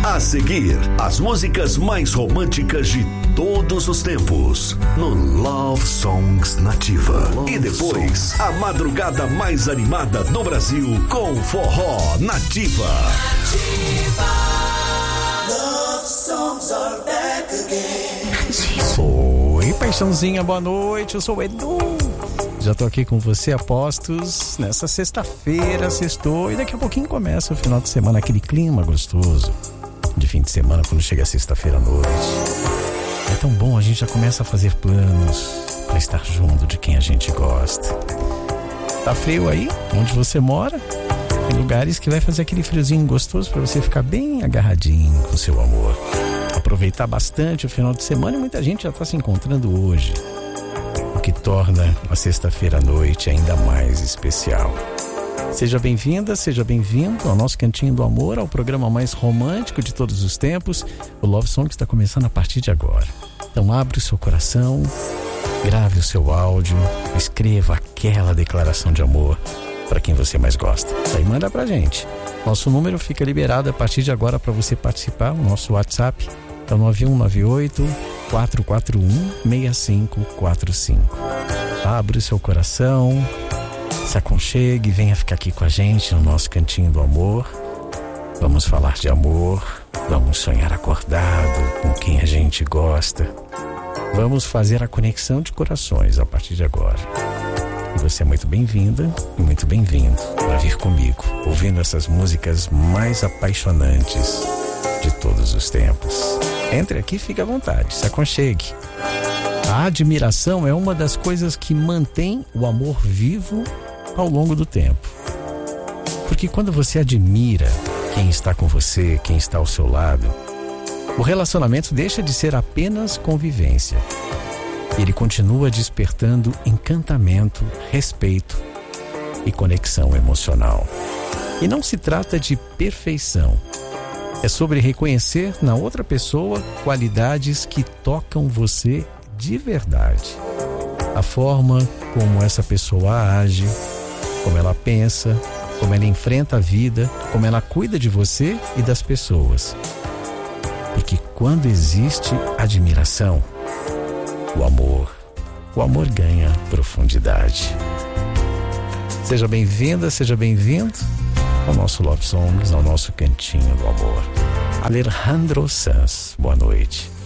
A seguir, as músicas mais românticas de todos os tempos no Love Songs Nativa. E depois, a madrugada mais animada do Brasil com Forró Nativa. Love songs are back again. Oi, paixãozinha, boa noite, eu sou o Edu. Já tô aqui com você, apostos, nessa sexta-feira, sextou, e daqui a pouquinho começa o final de semana, aquele clima gostoso de fim de semana, quando chega a sexta-feira à noite. É tão bom, a gente já começa a fazer planos para estar junto de quem a gente gosta. Tá frio aí, onde você mora? Tem lugares que vai fazer aquele friozinho gostoso para você ficar bem agarradinho com seu amor. Aproveitar bastante o final de semana, e muita gente já está se encontrando hoje, o que torna a sexta-feira à noite ainda mais especial. Seja bem-vinda, seja bem-vindo ao nosso Cantinho do Amor, ao programa mais romântico de todos os tempos. O Love Song está começando a partir de agora. Então abre o seu coração, grave o seu áudio, escreva aquela declaração de amor para quem você mais gosta. Aí manda pra gente. Nosso número fica liberado a partir de agora para você participar. O nosso WhatsApp é o 9198-441-6545. Abre o seu coração, se aconchegue, venha ficar aqui com a gente no nosso Cantinho do Amor. Vamos falar de amor, vamos sonhar acordado com quem a gente gosta. Vamos fazer a conexão de corações a partir de agora. E você é muito bem-vinda e muito bem-vindo para vir comigo, ouvindo essas músicas mais apaixonantes de todos os tempos. Entre aqui, fique à vontade, se aconchegue. A admiração é uma das coisas que mantém o amor vivo ao longo do tempo. Porque quando você admira quem está com você, quem está ao seu lado, o relacionamento deixa de ser apenas convivência. Ele continua despertando encantamento, respeito e conexão emocional. E não se trata de perfeição. É sobre reconhecer na outra pessoa qualidades que tocam você de verdade. A forma como essa pessoa age, como ela pensa, como ela enfrenta a vida, como ela cuida de você e das pessoas. Porque quando existe admiração, o amor ganha profundidade. Seja bem-vinda, seja bem-vindo ao nosso Love Songs, ao nosso Cantinho do Amor. Alejandro Sanz, boa noite.